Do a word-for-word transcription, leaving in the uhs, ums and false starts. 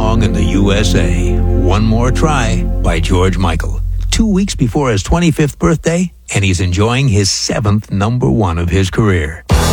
song in the U S A, One More Try by George Michael. Two weeks before his twenty-fifth birthday, and he's enjoying his seventh number one of his career.